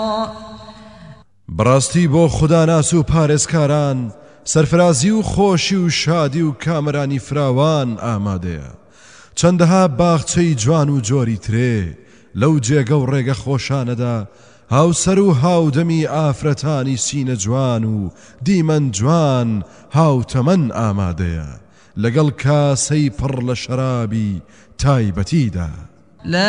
بەڕاستی بۆ خوداناس و پارێزکاران سەرفرازی و خۆشی و شادی و کامرانی فراوان ئامادەیە. چەندەها باخچەی جوان و جۆری ترێ لەو جێگە و ڕێگە خۆشانەدا هاوسەر و هاودەمی ئافرەتانی سینە جوان و دیمەن جوان هاوتەمەن ئامادەیە لەگەڵ کاسەی پڕ لە شەرابی تایبەتیدا.